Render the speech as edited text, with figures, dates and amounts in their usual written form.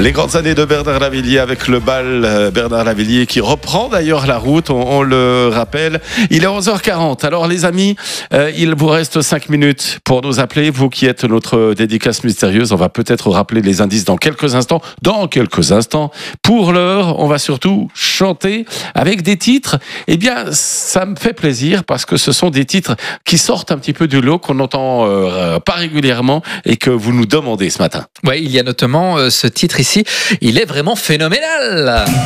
Les grandes années de Bernard Lavilliers avec le bal Bernard Lavilliers qui reprend d'ailleurs la route, on le rappelle. Il est 11h40. Alors les amis, il vous reste 5 minutes pour nous appeler. Vous qui êtes notre dédicace mystérieuse, on va peut-être rappeler les indices dans quelques instants. Pour l'heure, on va surtout chanter avec des titres. Eh bien, ça me fait plaisir parce que ce sont des titres qui sortent un petit peu du lot, qu'on n'entend pas régulièrement et que vous nous demandez ce matin. Ouais, il y a notamment ce titre ici. Il est vraiment phénoménal.